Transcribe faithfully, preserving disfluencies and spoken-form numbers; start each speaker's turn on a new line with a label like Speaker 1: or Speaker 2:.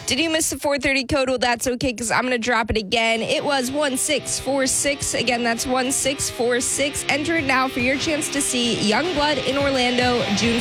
Speaker 1: Did you miss the four thirty code? Well, that's okay because I'm going to drop it again. It was one six four six. Again, that's one six four six. Enter it now for your chance to see Youngblood in Orlando June